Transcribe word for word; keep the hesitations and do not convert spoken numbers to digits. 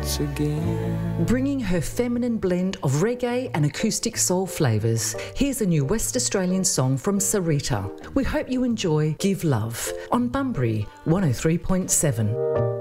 once again. Bringing her feminine blend of reggae and acoustic soul flavours, here's a new West Australian song from Sarita. We hope you enjoy Give Love on Bunbury one oh three point seven.